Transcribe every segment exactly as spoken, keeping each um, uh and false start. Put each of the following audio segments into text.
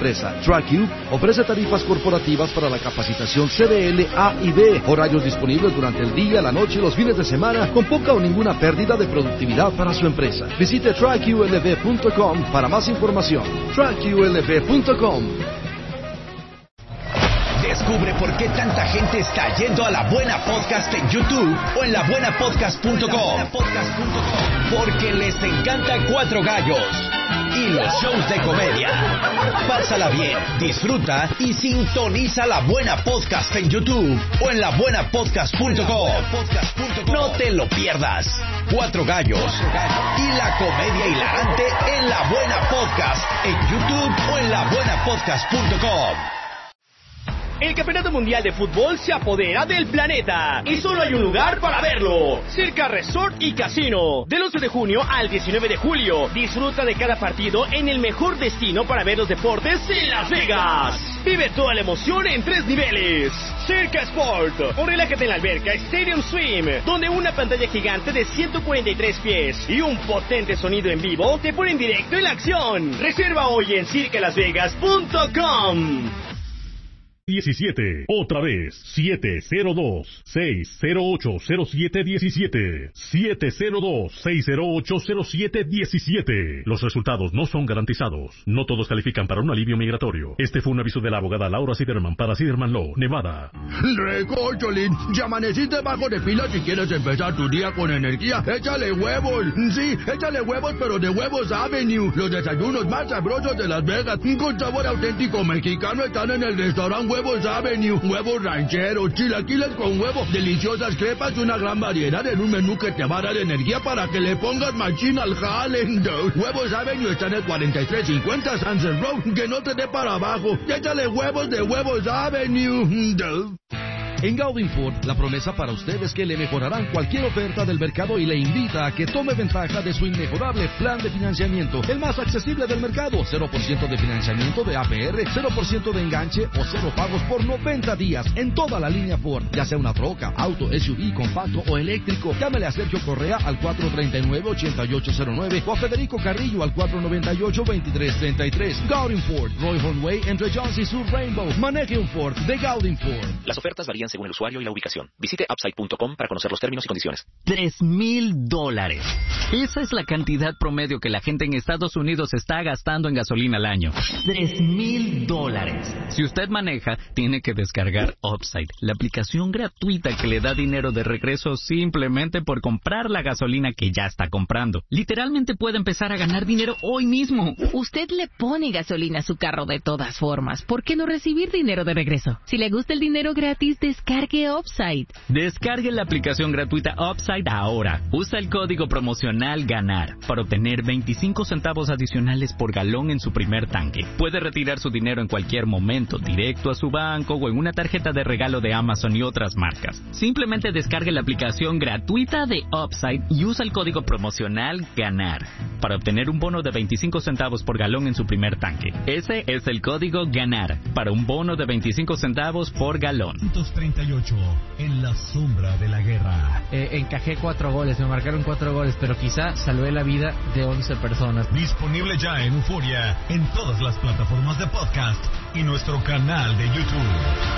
empresa. TrackU ofrece tarifas corporativas para la capacitación C D L A y B, horarios disponibles durante el día, la noche y los fines de semana, con poca o ninguna pérdida de productividad para su empresa. Visite track u l b punto com para más información. track u l b punto com. Descubre por qué tanta gente está yendo a La Buena Podcast en YouTube o en la buena podcast punto com. Porque les encanta Cuatro Gallos y los shows de comedia. Pásala bien, disfruta y sintoniza La Buena Podcast en YouTube o en la buena podcast punto com. No te lo pierdas. Cuatro Gallos y la comedia hilarante en La Buena Podcast en YouTube o en la buena podcast punto com. El Campeonato Mundial de Fútbol se apodera del planeta y solo hay un lugar para verlo: Circa Resort y Casino. Del once de junio al diecinueve de julio, disfruta de cada partido en el mejor destino para ver los deportes en Las Vegas. Vive toda la emoción en tres niveles. Circa Sport, o relájate en la alberca Stadium Swim, donde una pantalla gigante de ciento cuarenta y tres pies y un potente sonido en vivo te ponen directo en la acción. Reserva hoy en circa las vegas punto com. diecisiete, otra vez, siete cero dos, seis cero ocho, cero siete diecisiete, siete cero dos, seis cero ocho, cero siete diecisiete. Los resultados no son garantizados. No todos califican para un alivio migratorio. Este fue un aviso de la abogada Laura Siderman para Siderman Law, Nevada. Recocholín, ya amaneciste bajo de pila. Si quieres empezar tu día con energía, échale huevos. Sí, échale huevos, pero de Huevos Avenue. Los desayunos más sabrosos de Las Vegas, con sabor auténtico mexicano, están en el restaurante Huevos Avenue. Huevos rancheros, chilaquiles con huevo, deliciosas crepas y una gran variedad en un menú que te va a dar energía para que le pongas machín al jale. Huevos Avenue está en el cuarenta y tres cincuenta Sunset Road. Que no te dé para abajo. Échale huevos de Huevos Avenue. En Gaudin Ford, la promesa para usted es que le mejorarán cualquier oferta del mercado y le invita a que tome ventaja de su inmejorable plan de financiamiento, el más accesible del mercado. cero por ciento de financiamiento de A P R, cero por ciento de enganche o cero pagos por noventa días en toda la línea Ford, ya sea una troca, auto, S U V, compacto o eléctrico. Llámele a Sergio Correa al cuatro tres nueve, ocho ocho cero nueve o a Federico Carrillo al cuatro nueve ocho, dos tres tres tres. Gaudin Ford, Roy Hornway, entre Jones y Sur Rainbow. Maneje un Ford de Gaudin Ford. Las ofertas varían según el usuario y la ubicación. Visite upside punto com para conocer los términos y condiciones. Tres mil dólares. Esa es la cantidad promedio que la gente en Estados Unidos está gastando en gasolina al año. Tres mil dólares. Si usted maneja, tiene que descargar Upside, la aplicación gratuita que le da dinero de regreso simplemente por comprar la gasolina que ya está comprando. Literalmente puede empezar a ganar dinero hoy mismo. Usted le pone gasolina a su carro de todas formas. ¿Por qué no recibir dinero de regreso? Si le gusta el dinero gratis, descargue Upside. Descargue la aplicación gratuita Upside ahora. Usa el código promocional GANAR para obtener veinticinco centavos adicionales por galón en su primer tanque. Puede retirar su dinero en cualquier momento, directo a su banco o en una tarjeta de regalo de Amazon y otras marcas. Simplemente descargue la aplicación gratuita de Upside y usa el código promocional GANAR para obtener un bono de veinticinco centavos por galón en su primer tanque. Ese es el código GANAR para un bono de veinticinco centavos por galón. treinta y ocho en la sombra de la guerra. Eh, encajé cuatro goles, me marcaron cuatro goles, pero quizá salvé la vida de once personas. Disponible ya en Euforia, en todas las plataformas de podcast y nuestro canal de YouTube.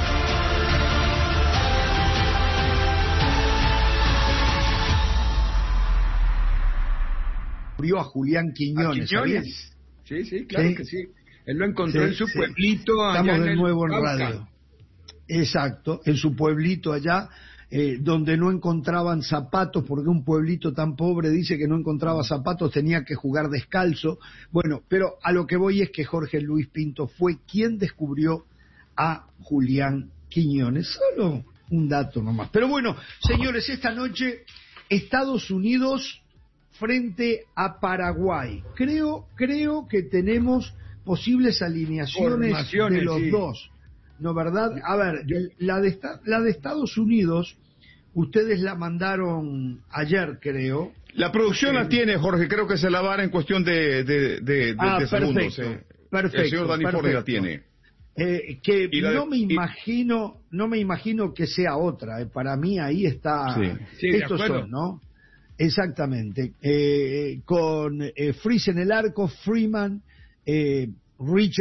Murió a Julián Quiñones. ¿A Quiñones? Sí, sí, claro sí. que sí. Él lo encontró sí, en su sí. pueblito. Allá Estamos en de el nuevo en Cauca. radio. Exacto, en su pueblito allá, eh, donde no encontraban zapatos, porque un pueblito tan pobre dice que no encontraba zapatos, tenía que jugar descalzo. Bueno, pero a lo que voy es que Jorge Luis Pinto fue quien descubrió a Julián Quiñones. Solo un dato nomás. Pero bueno, señores, esta noche Estados Unidos frente a Paraguay. Creo, creo que tenemos posibles alineaciones de los sí. dos. ¿No, verdad? A ver, la de, la de Estados Unidos, ustedes la mandaron ayer, creo. La producción eh, la tiene, Jorge, creo que se la va a dar en cuestión de, de, de, de, ah, de segundos. Perfecto, eh. perfecto. El señor Dani Ford la tiene. Eh, que no de, me imagino, y... no me imagino que sea otra. Eh. Para mí ahí está. Sí. Sí, estos son, ¿no? Exactamente. Eh, con eh, Freeze en el arco, Freeman, eh, Richard,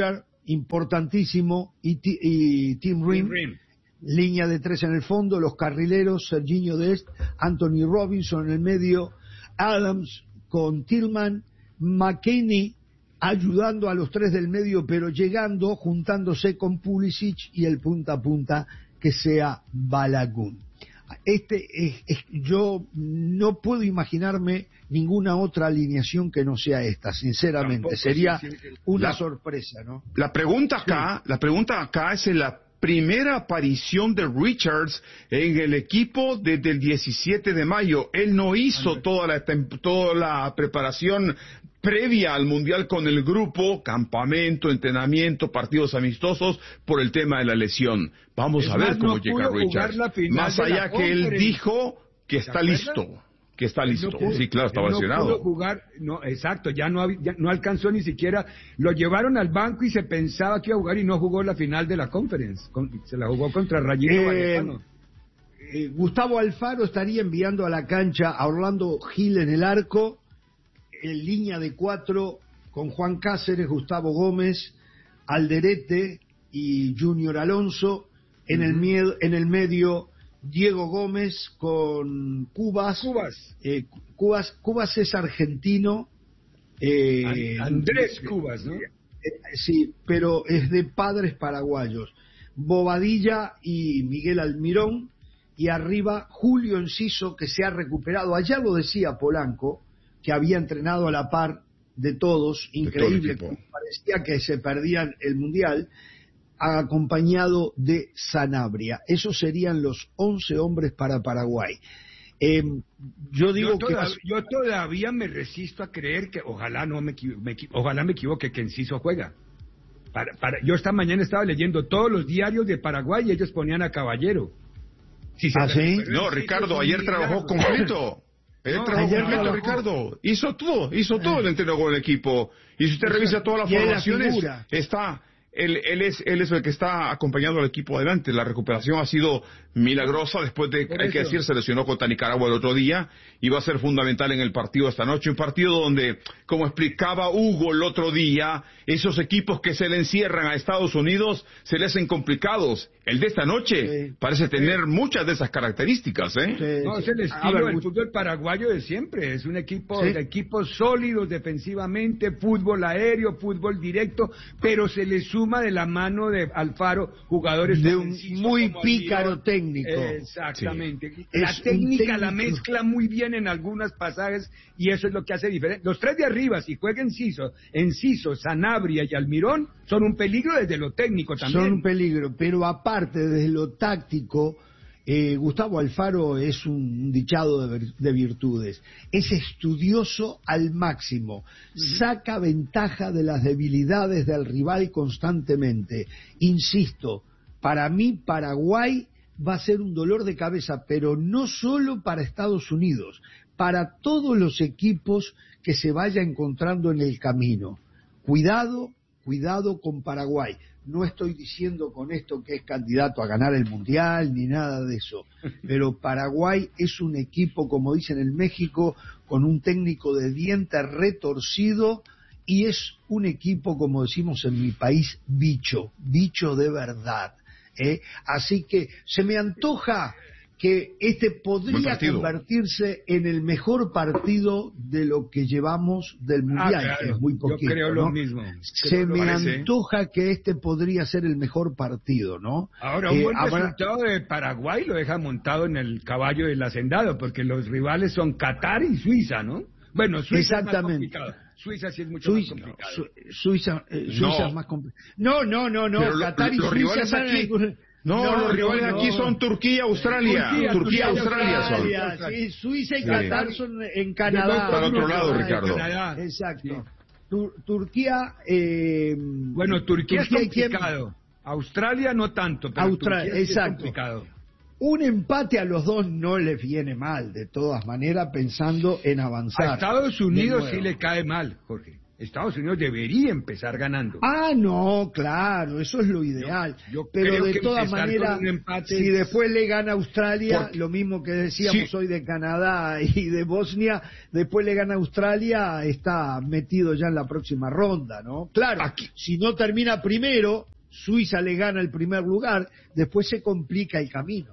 importantísimo, y, y Tim Rim, Rim. línea de tres en el fondo, los carrileros, Serginho Dest, Anthony Robinson en el medio, Adams con Tillman, McKinney ayudando a los tres del medio, pero llegando, juntándose con Pulisic, y el punta a punta que sea Balogun. Este es, es, yo no puedo imaginarme ninguna otra alineación que no sea esta, sinceramente. Tampoco, sería sí, sí. una la, sorpresa, ¿no? La pregunta acá, sí. la pregunta acá es la primera aparición de Richards en el equipo desde el diecisiete de mayo. Él no hizo toda la, toda la preparación previa al Mundial con el grupo, campamento, entrenamiento, partidos amistosos, por el tema de la lesión. Vamos es a ver más, cómo no llega Richards. Más allá que él dijo que está listo. Que está listo. No pudo, sí, claro, estaba no lesionado. No pudo jugar, no, exacto, ya no, ya no alcanzó ni siquiera, lo llevaron al banco y se pensaba que iba a jugar y no jugó la final de la Conference, con, se la jugó contra Rayito eh, Vallecano. Eh, Gustavo Alfaro estaría enviando a la cancha a Orlando Gil en el arco, en línea de cuatro con Juan Cáceres, Gustavo Gómez, Alderete y Junior Alonso, en, uh-huh. el, miedo, en el medio Diego Gómez con Cubas. Cubas. Eh, Cubas, Cubas es argentino. Eh, Andrés Cubas, ¿no? Eh, sí, pero es de padres paraguayos. Bobadilla y Miguel Almirón. Y arriba Julio Enciso, que se ha recuperado. Ayer lo decía Polanco, que había entrenado a la par de todos. Increíble, todo parecía que se perdían el Mundial. Acompañado de Sanabria. Esos serían los once hombres para Paraguay. Eh, yo digo yo que... Todavía, yo todavía me resisto a creer que, ojalá no me, me ojalá me equivoque, que Enciso juega. Para, para, yo esta mañana estaba leyendo todos los diarios de Paraguay y ellos ponían a Caballero. Si ¿Ah, sí? No, Ricardo, ayer trabajó completo. Ayer no, trabajó ayer completo, Ricardo. Hizo todo, hizo todo el entrenador con el equipo. Y si usted Eso, revisa todas las formaciones, está... Él, él, es, él es el que está acompañando al equipo adelante. La recuperación ha sido milagrosa después de, hay que decir, se lesionó contra Nicaragua el otro día y va a ser fundamental en el partido esta noche. Un partido donde, como explicaba Hugo el otro día, esos equipos que se le encierran a Estados Unidos se le hacen complicados. El de esta noche sí. parece tener sí. muchas de esas características, ¿eh? Sí. No, es el estilo del fútbol paraguayo de siempre. Es un equipo sí. de equipos sólidos defensivamente, fútbol aéreo, fútbol directo, pero se le suma de la mano de Alfaro jugadores de un muy pícaro técnico. Exactamente. Sí. La es técnica la mezcla muy bien en algunos pasajes y eso es lo que hace diferente. Los tres de arriba, si juega Enciso, Enciso, Sanabria y Almirón, son un peligro desde lo técnico también. Son un peligro, pero aparte desde lo táctico, eh, Gustavo Alfaro es un dichado de, de virtudes. Es estudioso al máximo, uh-huh. saca ventaja de las debilidades del rival constantemente. Insisto, para mí Paraguay va a ser un dolor de cabeza, pero no solo para Estados Unidos, para todos los equipos que se vaya encontrando en el camino. Cuidado, cuidado con Paraguay. No estoy diciendo con esto que es candidato a ganar el Mundial ni nada de eso, pero Paraguay es un equipo, como dicen en México, con un técnico de diente retorcido y es un equipo, como decimos en mi país, bicho, bicho de verdad. ¿eh? Así que se me antoja que este podría convertirse en el mejor partido de lo que llevamos del Mundial, ah, claro. que es muy poquito. Yo creo ¿no? lo mismo. Se creo me parece. antoja que este podría ser el mejor partido, ¿no? Ahora, un eh, buen habrá... resultado de Paraguay lo deja montado en el caballo del hacendado, porque los rivales son Qatar y Suiza, ¿no? Bueno, Suiza Exactamente. es más complicado. Suiza sí es mucho Suiza, más complicado. Su, Suiza, eh, Suiza no. es más complicado. No, no, no, no. Pero Qatar lo, y los Suiza rivales aquí... No, no, los rivales no, aquí no. son Turquía, Australia. Turquía, Turquía, Turquía Australia, Australia son. Sí, Suiza y Qatar sí. son en Canadá. Para otro lado, Ricardo. Exacto. Sí. Tur Turquía. Eh, bueno, Turquía, Turquía es complicado. ¿Quién? Australia no tanto, pero Australia, Turquía exacto. es complicado. Un empate a los dos no les viene mal, de todas maneras, pensando en avanzar. A Estados Unidos sí le cae mal, Jorge. Estados Unidos debería empezar ganando. Ah, no, claro, eso es lo ideal. Yo, yo Pero de todas maneras, si después le gana a Australia, Por... lo mismo que decíamos sí. hoy de Canadá y de Bosnia, después le gana a Australia, está metido ya en la próxima ronda, ¿no? Claro, Aquí. si no termina primero, Suiza le gana el primer lugar, después se complica el camino.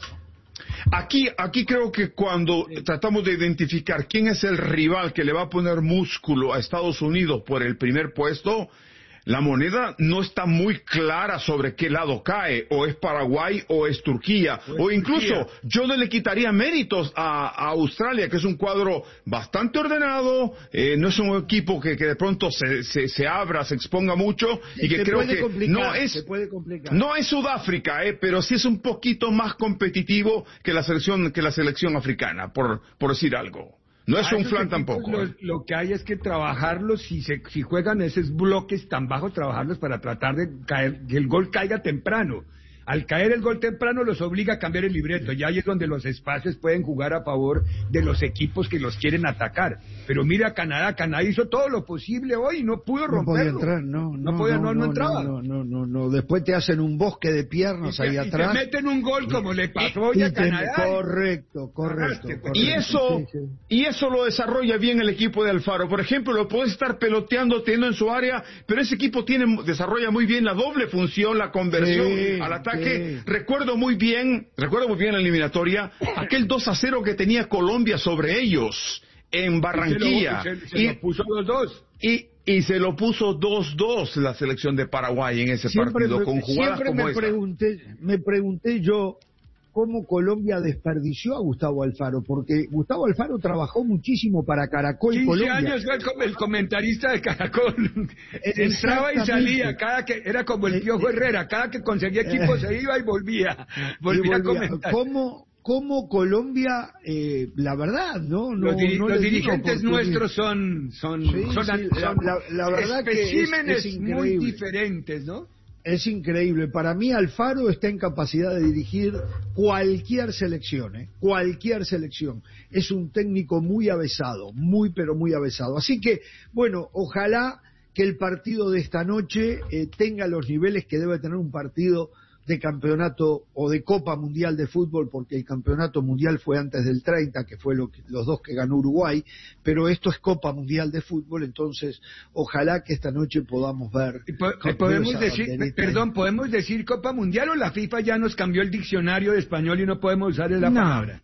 Aquí, aquí creo que cuando tratamos de identificar quién es el rival que le va a poner músculo a Estados Unidos por el primer puesto, la moneda no está muy clara sobre qué lado cae, o es Paraguay o es Turquía, o, es o incluso Turquía. Yo no le quitaría méritos a, a Australia, que es un cuadro bastante ordenado, eh, no es un equipo que, que de pronto se, se, se abra, se exponga mucho, y que se creo puede que complicar, no es se puede complicar. no es Sudáfrica, eh, pero sí es un poquito más competitivo que la selección que la selección africana, por, por decir algo. No es un flan tampoco. Lo, lo que hay es que trabajarlos, si se, si juegan esos bloques tan bajos, trabajarlos para tratar de caer, que el gol caiga temprano. Al caer el gol temprano los obliga a cambiar el libreto, y ahí es donde los espacios pueden jugar a favor de los equipos que los quieren atacar. Pero mira Canadá, Canadá hizo todo lo posible hoy y no pudo romperlo. No podía entrar, no, no, no, podía, no, no, no entraba. No, no, no, no, después te hacen un bosque de piernas y ahí te, atrás. Y te meten un gol como y, le pasó hoy a Canadá. Correcto, correcto, correcto. Y eso, sí, sí. y eso lo desarrolla bien el equipo de Alfaro. Por ejemplo, lo puedes estar peloteando, teniendo en su área, pero ese equipo tiene, desarrolla muy bien la doble función, la conversión sí, al ataque. Sí. Recuerdo muy bien, recuerdo muy bien la eliminatoria, aquel dos a cero que tenía Colombia sobre ellos en Barranquilla. Y se lo, se, se y, lo puso dos dos. Y, y se lo puso dos dos la selección de Paraguay en ese siempre partido, me, con jugadas siempre como me esa. Pregunté, me pregunté yo cómo Colombia desperdició a Gustavo Alfaro, porque Gustavo Alfaro trabajó muchísimo para Caracol quince Colombia. años fue el comentarista de Caracol. Entraba y salía, cada que era como el Piojo Herrera, cada que conseguía equipo se iba y volvía. Volvía, y volvía. a comentar. ¿Cómo, cómo Colombia, eh, la verdad, no? no los, diri no los dirigentes nuestros son, son, sí, son, sí, son la, la verdad especímenes que es, es muy diferentes, ¿no? Es increíble. Para mí Alfaro está en capacidad de dirigir cualquier selección, ¿eh? cualquier selección. Es un técnico muy avesado, muy pero muy avesado. Así que, bueno, ojalá que el partido de esta noche eh, tenga los niveles que debe tener un partido de campeonato o de Copa Mundial de Fútbol, porque el campeonato mundial fue antes del treinta, que fue lo que, los dos que ganó Uruguay, pero esto es Copa Mundial de Fútbol, entonces ojalá que esta noche podamos ver. Po podemos decir, perdón, ¿podemos decir Copa Mundial o la FIFA ya nos cambió el diccionario de español y no podemos usar la no. palabra?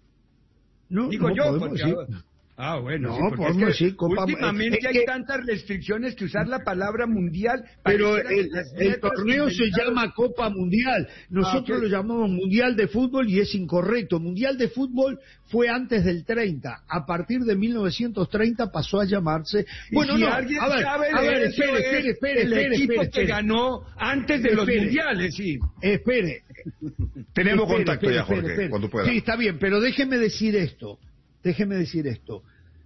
No, Digo no yo, porque decir. ahora... Ah, bueno, no, sí, porque podemos es que decir Copa últimamente es hay que... tantas restricciones que usar la palabra mundial. Pero el, el torneo se llama Copa Mundial. Nosotros ah, okay. lo llamamos Mundial de Fútbol y es incorrecto. Mundial de Fútbol fue antes del treinta. A partir de mil novecientos treinta pasó a llamarse. Bueno, si no. alguien a ver, sabe a ver, eso espere, espere, espere, el espere, equipo espere, espere. que ganó antes de espere. los mundiales, sí. Espere. Tenemos espere, contacto espere, ya, espere, Jorge, espere. cuando pueda. Sí, está bien, pero déjeme decir esto. Déjeme decir esto.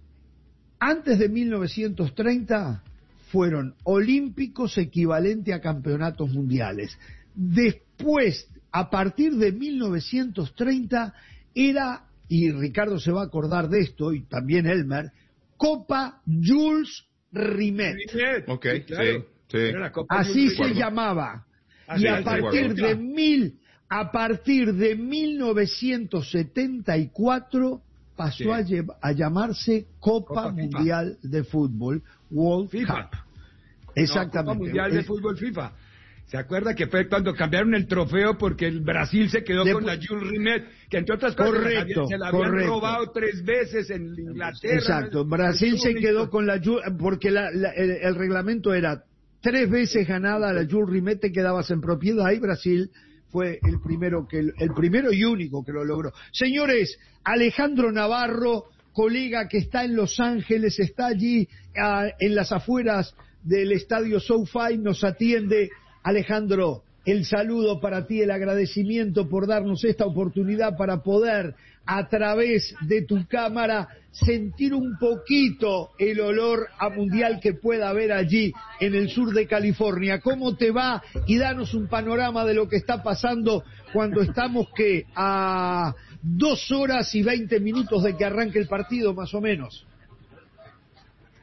Antes de mil novecientos treinta fueron olímpicos equivalente a campeonatos mundiales. Después, a partir de mil novecientos treinta, era, y Ricardo se va a acordar de esto, y también Elmer, Copa Jules Rimet. Rimet. Ok, sí, claro. sí. Así se Rimet. llamaba. Así y a partir de mil, a partir de mil novecientos setenta y cuatro pasó sí. a, a llamarse Copa, Copa Mundial FIFA. de Fútbol, World FIFA. Cup. Exactamente. No, Copa Mundial es... de Fútbol FIFA. ¿Se acuerda que fue cuando cambiaron el trofeo porque el Brasil se quedó de... con la Jules Rimet, que entre otras cosas correcto, se la habían correcto. robado tres veces en Inglaterra? Exacto, Brasil se quedó con la Jules, porque la, la, el, el reglamento era tres veces ganada la Jules Rimet, te quedabas en propiedad, y Brasil fue el primero que el primero y único que lo logró. Señores, Alejandro Navarro, colega que está en Los Ángeles, está allí uh, en las afueras del estadio SoFi, nos atiende. Alejandro, el saludo para ti, el agradecimiento por darnos esta oportunidad para poder, a través de tu cámara, sentir un poquito el olor a mundial que pueda haber allí en el sur de California. ¿Cómo te va? Y danos un panorama de lo que está pasando cuando estamos que a dos horas y veinte minutos de que arranque el partido, más o menos.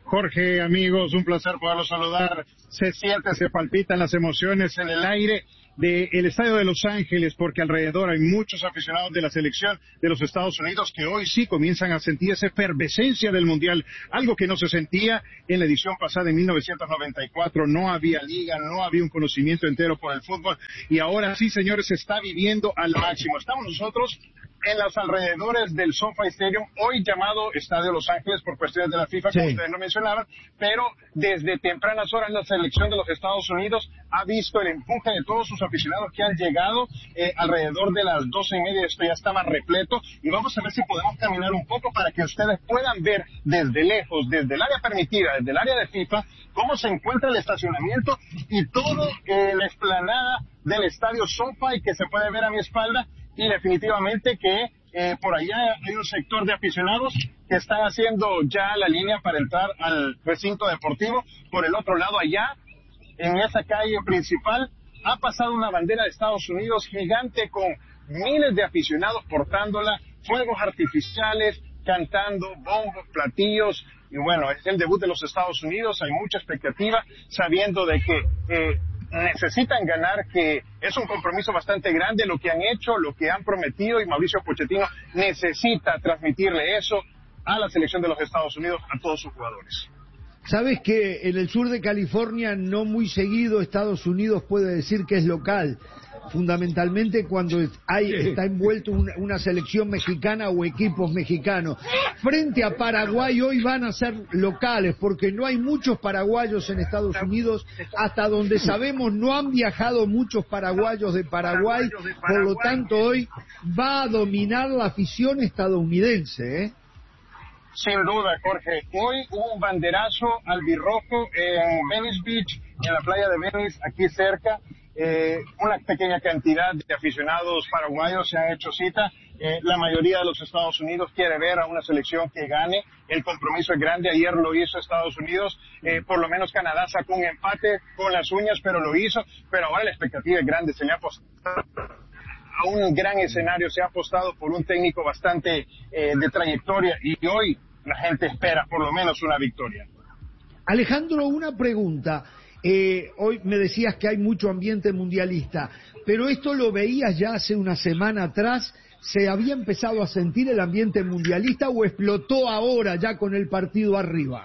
Jorge, amigos, un placer poderlos saludar. Se siente, se palpitan las emociones en el aire del Estadio de Los Ángeles, porque alrededor hay muchos aficionados de la selección de los Estados Unidos que hoy sí comienzan a sentir esa efervescencia del Mundial, algo que no se sentía en la edición pasada en mil novecientos noventa y cuatro. No había liga, no había un conocimiento entero por el fútbol, y ahora sí, señores, se está viviendo al máximo. Estamos nosotros en los alrededores del SoFi Stadium, hoy llamado Estadio Los Ángeles por cuestiones de la FIFA, como sí. ustedes lo mencionaban, pero desde tempranas horas la selección de los Estados Unidos ha visto el empuje de todos sus aficionados que han llegado eh, alrededor de las doce y media. Esto ya estaba repleto, y vamos a ver si podemos caminar un poco para que ustedes puedan ver desde lejos, desde el área permitida, desde el área de FIFA, cómo se encuentra el estacionamiento y todo eh, la explanada del Estadio SoFi que se puede ver a mi espalda. Y definitivamente que eh, por allá hay un sector de aficionados que están haciendo ya la línea para entrar al recinto deportivo. Por el otro lado, allá, en esa calle principal, ha pasado una bandera de Estados Unidos gigante con miles de aficionados portándola, fuegos artificiales, cantando, bombos, platillos. Y bueno, es el debut de los Estados Unidos, hay mucha expectativa, sabiendo de que eh, necesitan ganar, que es un compromiso bastante grande lo que han hecho, lo que han prometido, y Mauricio Pochettino necesita transmitirle eso a la selección de los Estados Unidos, a todos sus jugadores. ¿Sabes que en el sur de California no muy seguido Estados Unidos puede decir que es local? Fundamentalmente cuando hay, está envuelto una, una selección mexicana o equipos mexicanos. Frente a Paraguay hoy van a ser locales, porque no hay muchos paraguayos en Estados Unidos. Hasta donde sabemos no han viajado muchos paraguayos de Paraguay, por lo tanto hoy va a dominar la afición estadounidense, ¿eh? Sin duda, Jorge. Hoy hubo un banderazo albirrojo en Venice Beach, en la playa de Venice, aquí cerca. Eh, una pequeña cantidad de aficionados paraguayos se han hecho cita. Eh, la mayoría de los Estados Unidos quiere ver a una selección que gane. El compromiso es grande. Ayer lo hizo Estados Unidos. Eh, por lo menos Canadá sacó un empate con las uñas, pero lo hizo. Pero ahora la expectativa es grande. Se le ha apostado a un gran escenario. Se ha apostado por un técnico bastante eh, de trayectoria. Y hoy la gente espera por lo menos una victoria. Alejandro, una pregunta. Eh, hoy me decías que hay mucho ambiente mundialista, pero esto lo veías ya hace una semana atrás. ¿Se había empezado a sentir el ambiente mundialista o explotó ahora ya con el partido arriba?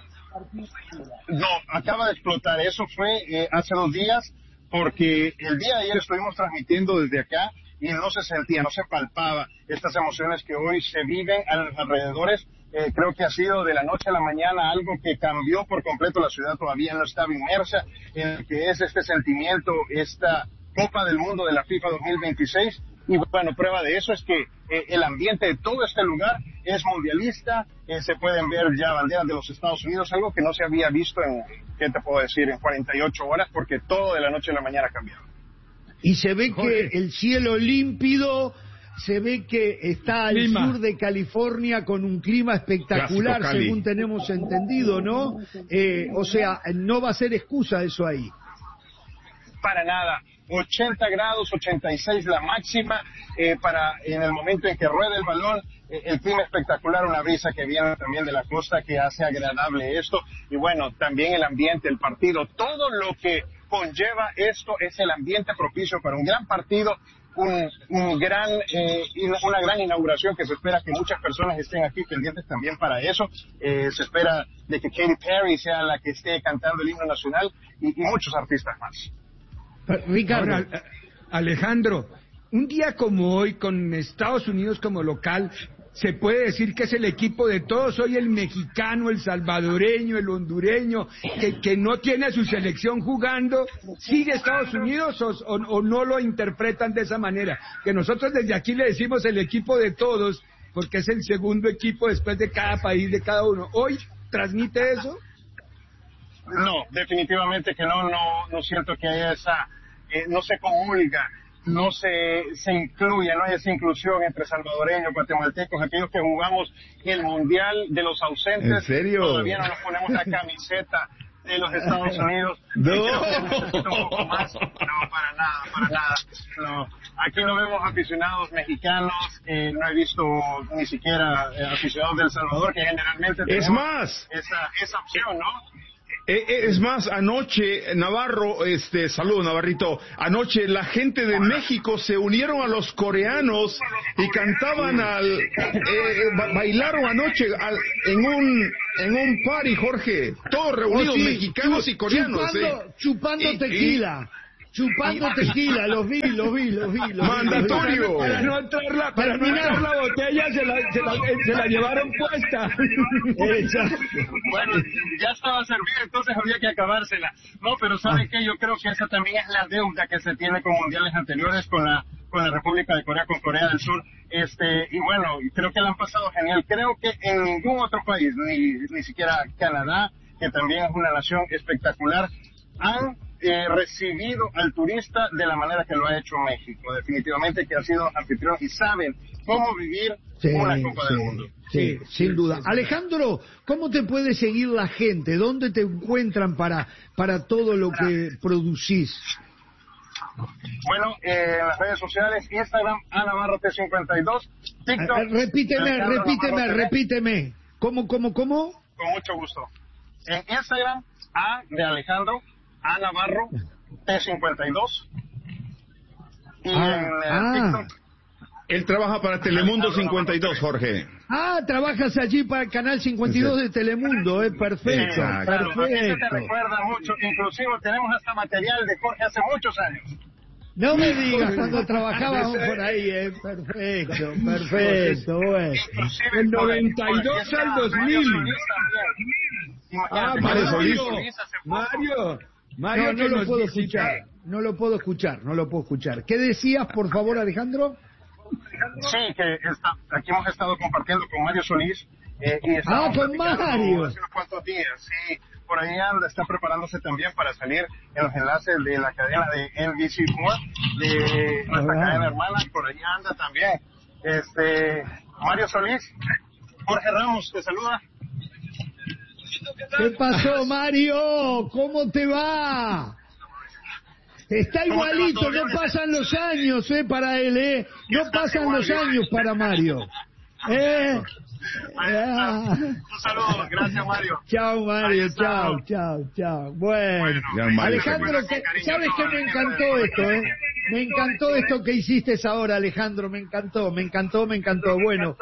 No, acaba de explotar. Eso fue eh, hace dos días, porque el día de ayer estuvimos transmitiendo desde acá y no se sentía, no se palpaba estas emociones que hoy se viven a los alrededores. Eh, creo que ha sido de la noche a la mañana algo que cambió por completo. La ciudad todavía no estaba inmersa en lo que es este sentimiento, esta Copa del Mundo de la FIFA dos mil veintiséis. Y bueno, prueba de eso es que eh, el ambiente de todo este lugar es mundialista. Eh, se pueden ver ya banderas de los Estados Unidos, algo que no se había visto en, ¿qué te puedo decir?, en cuarenta y ocho horas, porque todo de la noche a la mañana ha cambiado. Y se ve Jorge, que el cielo límpido, se ve que está al clima. Sur de California con un clima espectacular, según tenemos entendido, ¿no? Eh, o sea, no va a ser excusa eso ahí. Para nada. ochenta grados, ochenta y seis la máxima, eh, para en el momento en que rueda el balón, eh, el clima espectacular, una brisa que viene también de la costa que hace agradable esto, y bueno, también el ambiente, el partido, todo lo que conlleva esto es el ambiente propicio para un gran partido. Un, un gran, eh, una gran inauguración que se espera que muchas personas estén aquí pendientes también para eso. Eh, se espera de que Katy Perry sea la que esté cantando el himno nacional y, y muchos artistas más. Ricardo. Ahora, Alejandro, un día como hoy, con Estados Unidos como local, se puede decir que es el equipo de todos. Hoy el mexicano, el salvadoreño, el hondureño, que, que no tiene a su selección jugando, ¿sigue Estados Unidos o, o, o no lo interpretan de esa manera? Que nosotros desde aquí le decimos el equipo de todos, porque es el segundo equipo después de cada país, de cada uno. ¿Hoy transmite eso? No, definitivamente que no, no, no siento que haya esa, eh, no se comulga, no se, se incluye, no hay esa inclusión entre salvadoreños, guatemaltecos, aquellos que jugamos el Mundial de los ausentes. ¿En serio? Todavía no nos ponemos la camiseta de los Estados Unidos. No. Un poco más. No, para nada, para nada. No. aquí no vemos aficionados mexicanos, eh, no he visto ni siquiera eh, aficionados de El Salvador, que generalmente es más esa, esa opción, ¿no? Es más, anoche, Navarro, este, saludo Navarrito, anoche la gente de México se unieron a los coreanos y cantaban al, eh, bailaron anoche al, en un, en un party, Jorge, todos reunidos, oh, sí, mexicanos y coreanos. Chupando, eh. chupando y, tequila. Y, Chupando tequila, los vi, los vi, los vi. Los Mandatorio. Para no entrar la, para no entrar la botella, se la, se, la, se la llevaron puesta. Bueno, ya estaba servida, entonces había que acabársela. No, pero ¿sabe qué? Yo creo que esa también es la deuda que se tiene con mundiales anteriores, con la con la República de Corea, con Corea del Sur. Este, y bueno, creo que la han pasado genial. Creo que en ningún otro país, ni, ni siquiera Canadá, que también es una nación espectacular, han Eh, recibido al turista de la manera que lo ha hecho México. Definitivamente que ha sido anfitrión y saben cómo vivir sí, una Copa sí, del Mundo. Sí, sí, sin duda. Alejandro, ¿cómo te puede seguir la gente? ¿Dónde te encuentran para, para todo lo que producís? Bueno, eh, en las redes sociales, Instagram, A Navarro T cincuenta y dos, TikTok. Eh, repíteme, Alejandro repíteme, Navarro repíteme. ¿Cómo, cómo, cómo? Con mucho gusto. En Instagram, A de Alejandro, A Navarro T cincuenta y dos. Y ah, en el ah. TikTok. Él trabaja para Telemundo cincuenta y dos, Jorge. Ah, trabajas allí para el canal cincuenta y dos de Telemundo, eh, perfecto, Exacto. perfecto. Claro, a ti te recuerda mucho, inclusive tenemos hasta material de Jorge hace muchos años. No me digas, cuando trabajábamos por ahí, eh, perfecto, perfecto, bueno. Del noventa y dos al dos mil. Ah, Mario Solís. Mario. Mario, no, no lo puedo escuchar, no lo puedo escuchar, no lo puedo escuchar. ¿Qué decías, por favor, Alejandro? Sí, que está, aquí hemos estado compartiendo con Mario Solís. Eh, y ah, con Mario. Hace unos cuantos días, sí. Por ahí anda, está preparándose también para salir en los enlaces de la cadena de N B C cuatro, de nuestra ah. cadena hermana. Por ahí anda también. Este, Mario Solís, Jorge Ramos, te saluda. ¿Qué pasó, Mario? ¿Cómo te va? Está igualito, no pasan los años, eh, para él, eh. No pasan los años para Mario. Eh. Ah. Un saludo, gracias, Mario. Chao, Mario, chao, chao, chao. Bueno, bueno Alejandro, que, ¿sabes qué me encantó esto, eh? Me encantó esto que hiciste ahora, Alejandro, me encantó, me encantó, me encantó. Bueno,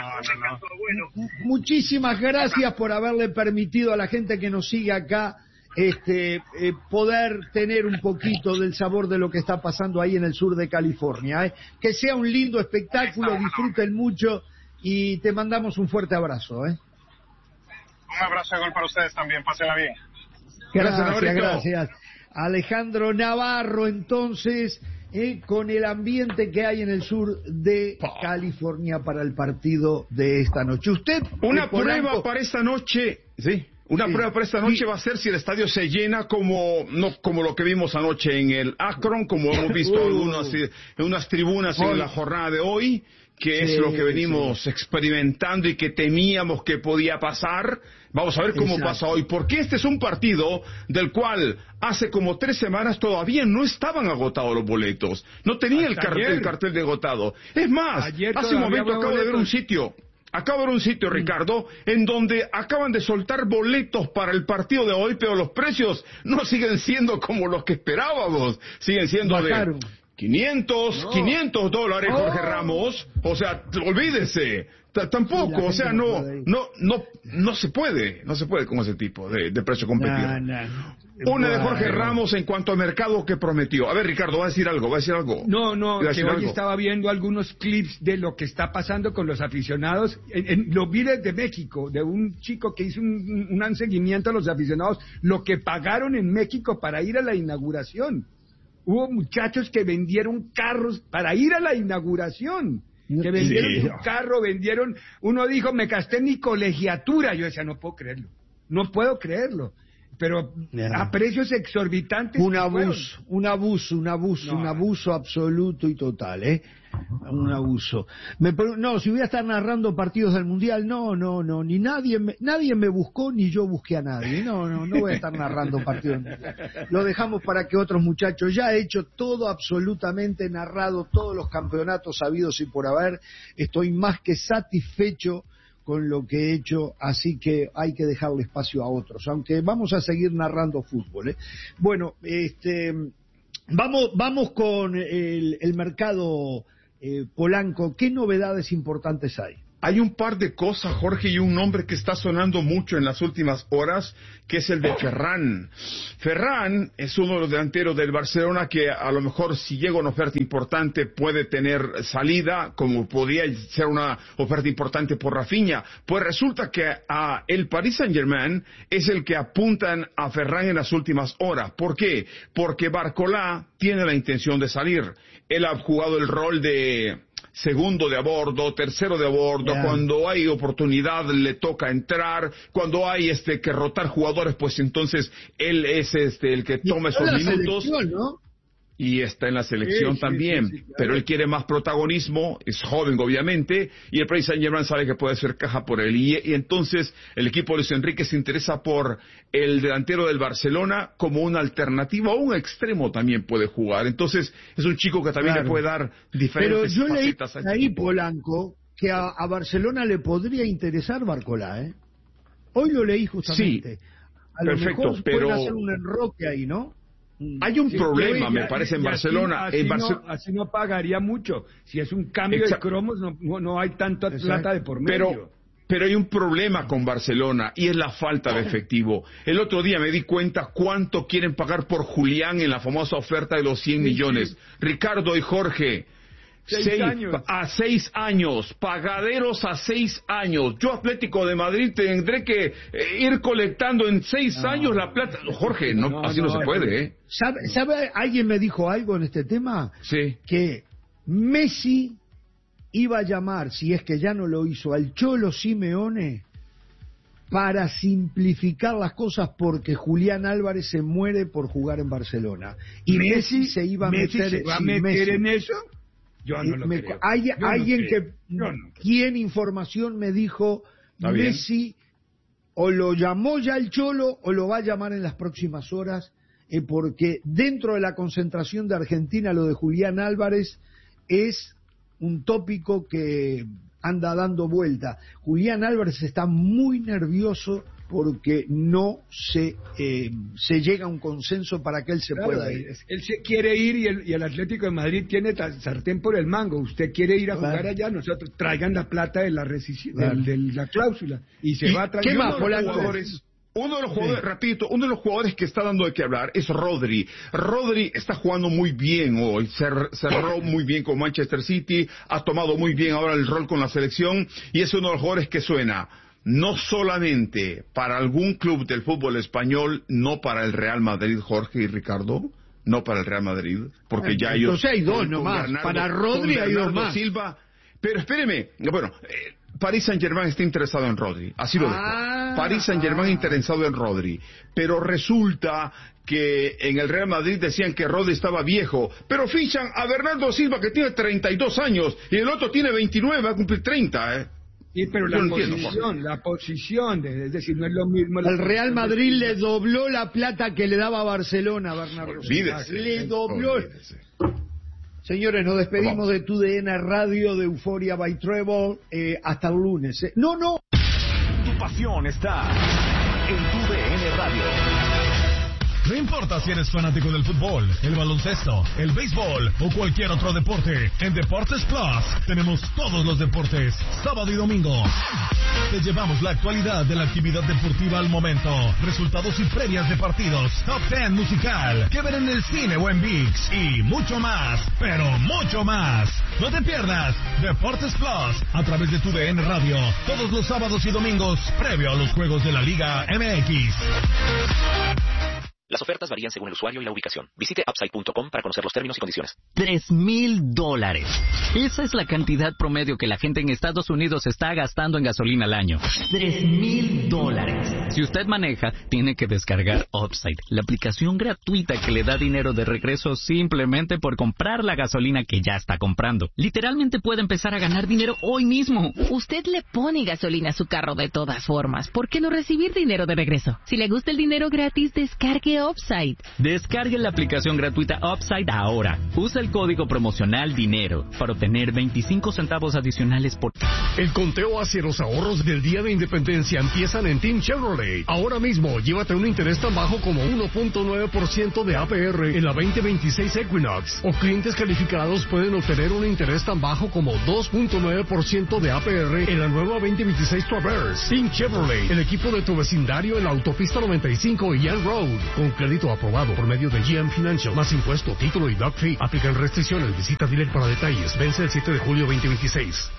muchísimas gracias por haberle permitido a la gente que nos sigue acá este eh, poder tener un poquito del sabor de lo que está pasando ahí en el sur de California. ¿eh? Que sea un lindo espectáculo, disfruten mucho y te mandamos un fuerte abrazo. ¿eh? Un abrazo de gol para ustedes también, pásenla bien. Gracias, gracias. gracias. Alejandro Navarro, entonces, eh, con el ambiente que hay en el sur de California para el partido de esta noche. Usted una prueba Polanco... para esta noche, sí. Una sí. prueba para esta noche sí. va a ser si el estadio se llena como no como lo que vimos anoche en el Akron, como hemos visto uh. algunas en unas tribunas hoy. En la jornada de hoy, que sí, es lo que venimos sí. experimentando y que temíamos que podía pasar. Vamos a ver cómo Exacto. pasa hoy, porque este es un partido del cual hace como tres semanas todavía no estaban agotados los boletos. No tenía el cartel, el cartel de agotado. Es más, ayer hace un momento acabo boletos. de ver un sitio... Acabo de ver un sitio, Ricardo, en donde acaban de soltar boletos para el partido de hoy, pero los precios no siguen siendo como los que esperábamos. Siguen siendo Bajaron. de quinientos, no. quinientos dólares, Jorge oh. Ramos. O sea, olvídese. T tampoco, o sea, no, no, no, no se puede, no se puede con ese tipo de, de precio competido. Nah, nah. Una bueno. de Jorge Ramos en cuanto al mercado que prometió. A ver, Ricardo, va a decir algo, va a decir algo. No, no, que hoy algo? estaba viendo algunos clips de lo que está pasando con los aficionados. En, en, lo vi desde México, de un chico que hizo un, un seguimiento a los aficionados, lo que pagaron en México para ir a la inauguración. Hubo muchachos que vendieron carros para ir a la inauguración. Que vendieron sí. su carro, vendieron... Uno dijo, me gasté mi colegiatura. Yo decía, no puedo creerlo. No puedo creerlo. pero yeah. a precios exorbitantes. Un abuso, un abuso, un abuso, no. un abuso absoluto y total, ¿eh? Un abuso. Me, no, si voy a estar narrando partidos del Mundial, no, no, no, ni nadie me, nadie me buscó, ni yo busqué a nadie. No, no, no voy a estar narrando partidos del Mundial. Lo dejamos para que otros muchachos, ya he hecho todo absolutamente narrado, todos los campeonatos habidos y por haber. Estoy más que satisfecho con lo que he hecho, así que hay que dejarle espacio a otros, aunque vamos a seguir narrando fútbol, ¿eh? Bueno, este, vamos, vamos con el, el mercado eh, Polanco. ¿Qué novedades importantes hay? Hay un par de cosas, Jorge, y un nombre que está sonando mucho en las últimas horas, que es el de Ferran. Ferran es uno de los delanteros del Barcelona que a lo mejor si llega una oferta importante puede tener salida, como podría ser una oferta importante por Rafinha. Pues resulta que a el Paris Saint-Germain es el que apuntan a Ferran en las últimas horas. ¿Por qué? Porque Barcola tiene la intención de salir. Él ha jugado el rol de segundo de a bordo, tercero de a bordo, yeah. Cuando hay oportunidad le toca entrar, cuando hay este que rotar jugadores, pues entonces él es este el que toma esos minutos. ¿No? Y está en la selección sí, también, sí, sí, sí, claro. Pero él quiere más protagonismo, es joven obviamente, y el Paris Saint-Germain sabe que puede hacer caja por él, y, y entonces el equipo de Luis Enrique se interesa por el delantero del Barcelona como una alternativa, o un extremo también puede jugar, entonces es un chico que también claro. le puede dar diferentes Pero yo leí ahí, equipo. Polanco, que a, a Barcelona le podría interesar Barcola, ¿eh? Hoy lo leí justamente. Sí, a perfecto, lo mejor pero pueden hacer un enroque ahí, ¿no? Hay un sí, problema, ya, me parece, en Barcelona. Así, así, en Barce... no, así no pagaría mucho. Si es un cambio Exacto. de cromos, no, no, no hay tanta Exacto. plata de por medio. Pero, pero hay un problema con Barcelona, y es la falta de efectivo. El otro día me di cuenta cuánto quieren pagar por Julián en la famosa oferta de los cien sí, millones. Sí. Ricardo y Jorge, Seis seis, años. a seis años, pagaderos a seis años. Yo, Atlético de Madrid, tendré que eh, ir colectando en seis no. años la plata. Jorge, no, no así no, no se puede, ¿eh? ¿Sabe, ¿Sabe? ¿Alguien me dijo algo en este tema? Sí. Que Messi iba a llamar, si es que ya no lo hizo, al Cholo Simeone para simplificar las cosas, porque Julián Álvarez se muere por jugar en Barcelona. Y Messi, Messi se iba a Messi meter, se va a sí, meter Messi. en eso. Yo no lo me, creo. Hay Yo alguien no que, no quien información me dijo, Messi o lo llamó ya el Cholo o lo va a llamar en las próximas horas, eh, porque dentro de la concentración de Argentina lo de Julián Álvarez es un tópico que anda dando vuelta. Julián Álvarez está muy nervioso porque no se eh, se llega a un consenso para que él se claro, pueda ir. Él se quiere ir y el, y el Atlético de Madrid tiene sartén por el mango. Usted quiere ir a claro. jugar allá, nosotros traigan la plata de la resisi- claro. de, de la cláusula y se ¿Y va a traer. ¿Qué más, jugadores? Uno de los jugadores, sí. repito, uno de los jugadores que está dando de qué hablar es Rodri. Rodri está jugando muy bien hoy, cerró muy bien con Manchester City, ha tomado muy bien ahora el rol con la selección y es uno de los jugadores que suena no solamente para algún club del fútbol español, no para el Real Madrid, Jorge y Ricardo, no para el Real Madrid, porque ya ellos... Entonces hay dos nomás, Bernardo, para Rodri hay dos más. Silva, pero espéreme, bueno, eh, Paris Saint-Germain está interesado en Rodri, así lo dejo. Ah, Paris Saint-Germain ah. interesado en Rodri, pero resulta que en el Real Madrid decían que Rodri estaba viejo, pero fichan a Bernardo Silva que tiene treinta y dos años y el otro tiene veintinueve, va a cumplir treinta, ¿eh? Sí, pero la no posición, entiendo, la posición, de, es decir, no es lo mismo. El Real Madrid le dobló la plata que le daba a Barcelona, Bernardo. Olvídese, le dobló. Olvídese. Señores, nos despedimos Vamos. de tu D N Radio, de Euphoria by Trevor, eh, hasta el lunes. ¿eh? No, no. Tu pasión está en tu D N Radio. No importa si eres fanático del fútbol, el baloncesto, el béisbol o cualquier otro deporte, en Deportes Plus tenemos todos los deportes, sábado y domingo. Te llevamos la actualidad de la actividad deportiva al momento, resultados y previas de partidos, top ten musical, que ver en el cine o en ViX, y mucho más, pero mucho más. No te pierdas Deportes Plus a través de tu D N Radio, todos los sábados y domingos, previo a los juegos de la Liga M X. Las ofertas varían según el usuario y la ubicación. Visite upside punto com para conocer los términos y condiciones. Tres mil dólares. Esa es la cantidad promedio que la gente en Estados Unidos está gastando en gasolina al año. Tres mil dólares. Si usted maneja, tiene que descargar Upside, la aplicación gratuita que le da dinero de regreso simplemente por comprar la gasolina que ya está comprando. Literalmente puede empezar a ganar dinero hoy mismo. Usted le pone gasolina a su carro de todas formas. ¿Por qué no recibir dinero de regreso? Si le gusta el dinero gratis, descargue Upside. Descargue la aplicación gratuita Upside ahora. Usa el código promocional DINERO para obtener veinticinco centavos adicionales por... El conteo hacia los ahorros del Día de Independencia empiezan en Team Chevrolet. Ahora mismo, llévate un interés tan bajo como uno punto nueve por ciento de A P R en la veinte veintiséis Equinox. O clientes calificados pueden obtener un interés tan bajo como dos punto nueve por ciento de A P R en la nueva veinte veintiséis Traverse. Team Chevrolet, el equipo de tu vecindario en la autopista noventa y cinco y Young Road. Con crédito aprobado por medio de G M Financial. Más impuesto, título y doc fee. Aplican restricciones. Visita dealer para detalles. Vence el siete de julio veinte veintiséis.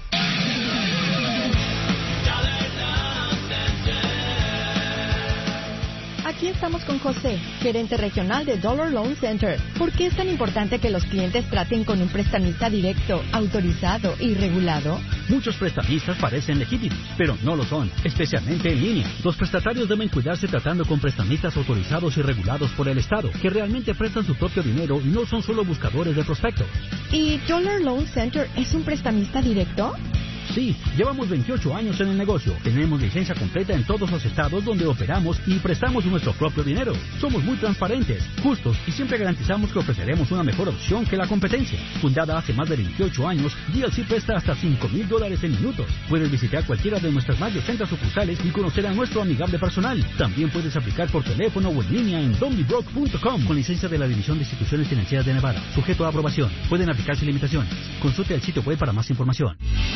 Aquí estamos con José, gerente regional de Dollar Loan Center. ¿Por qué es tan importante que los clientes traten con un prestamista directo, autorizado y regulado? Muchos prestamistas parecen legítimos, pero no lo son, especialmente en línea. Los prestatarios deben cuidarse tratando con prestamistas autorizados y regulados por el Estado, que realmente prestan su propio dinero y no son solo buscadores de prospectos. ¿Y Dollar Loan Center es un prestamista directo? Sí, llevamos veintiocho años en el negocio. Tenemos licencia completa en todos los estados donde operamos y prestamos nuestro propio dinero. Somos muy transparentes, justos y siempre garantizamos que ofreceremos una mejor opción que la competencia. Fundada hace más de veintiocho años, D L C presta hasta cinco mil dólares en minutos. Puedes visitar cualquiera de nuestras más de ochenta sucursales y conocer a nuestro amigable personal. También puedes aplicar por teléfono o en línea en donbybroke punto com con licencia de la División de Instituciones Financieras de Nevada. Sujeto a aprobación. Pueden aplicarse limitaciones. Consulte el sitio web para más información.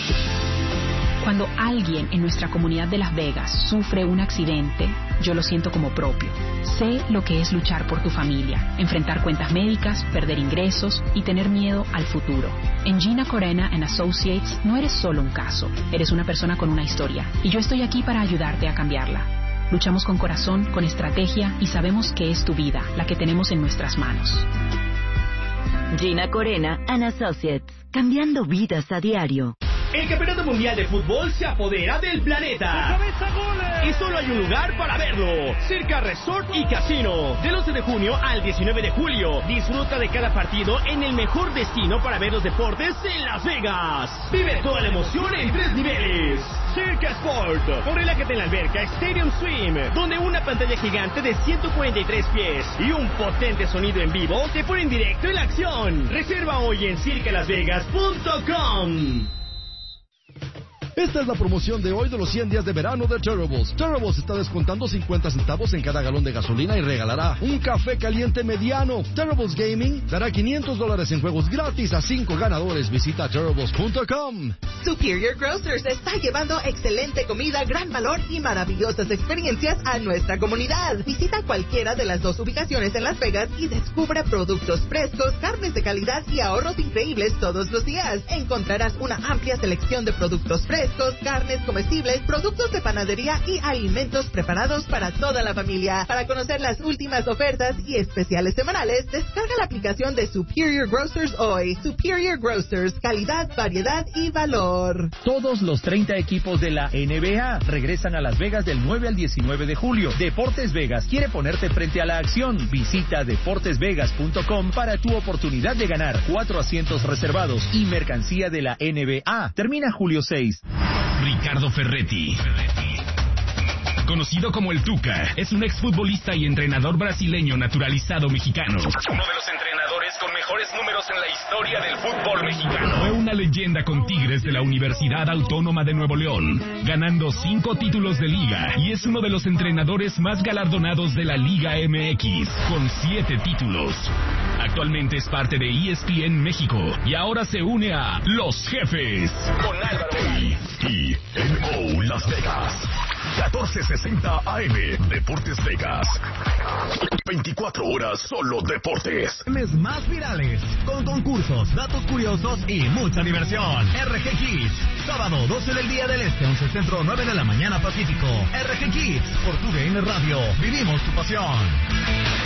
Cuando alguien en nuestra comunidad de Las Vegas sufre un accidente, yo lo siento como propio. Sé lo que es luchar por tu familia, enfrentar cuentas médicas, perder ingresos y tener miedo al futuro. En Gina Corena and Associates no eres solo un caso, eres una persona con una historia, y yo estoy aquí para ayudarte a cambiarla. Luchamos con corazón, con estrategia y sabemos que es tu vida la que tenemos en nuestras manos. Gina Corena and Associates, cambiando vidas a diario. El Campeonato Mundial de Fútbol se apodera del planeta. Y solo hay un lugar para verlo. Circa Resort y Casino. Del once de junio al diecinueve de julio. Disfruta de cada partido en el mejor destino para ver los deportes en Las Vegas. Vive toda la emoción en tres niveles. Circa Sport. O relájate en la alberca Stadium Swim, donde una pantalla gigante de ciento cuarenta y tres pies y un potente sonido en vivo te ponen directo en la acción. Reserva hoy en circa las vegas punto com. Esta es la promoción de hoy de los cien días de verano de Terribles. Terribles está descontando cincuenta centavos en cada galón de gasolina y regalará un café caliente mediano. Terribles Gaming dará quinientos dólares en juegos gratis a cinco ganadores. Visita terribles punto com. Superior Grocers está llevando excelente comida, gran valor y maravillosas experiencias a nuestra comunidad. Visita cualquiera de las dos ubicaciones en Las Vegas y descubre productos frescos, carnes de calidad y ahorros increíbles todos los días. Encontrarás una amplia selección de productos frescos, carnes comestibles, productos de panadería y alimentos preparados para toda la familia. Para conocer las últimas ofertas y especiales semanales, descarga la aplicación de Superior Grocers hoy. Superior Grocers, calidad, variedad y valor. Todos los treinta equipos de la N B A regresan a Las Vegas del nueve al diecinueve de julio. Deportes Vegas quiere ponerte frente a la acción. Visita deportes vegas punto com para tu oportunidad de ganar cuatro asientos reservados y mercancía de la N B A. Termina julio seis. Ricardo Ferretti, conocido como el Tuca, es un exfutbolista y entrenador brasileño naturalizado mexicano. Uno de los entrenadores con mejores números en la historia del fútbol mexicano. Fue una leyenda con Tigres de la Universidad Autónoma de Nuevo León, ganando cinco títulos de liga, y es uno de los entrenadores más galardonados de la Liga M X, con siete títulos. Actualmente es parte de E S P N México y ahora se une a Los Jefes con Álvaro y N O Las Vegas. catorce sesenta A M Deportes Vegas. veinticuatro horas solo deportes. Mes más virales, con concursos, datos curiosos y mucha diversión. R G Kids, sábado doce del día del Este, once Centro, nueve de la mañana Pacífico. R G Kids, por tu D N Radio. Vivimos tu pasión.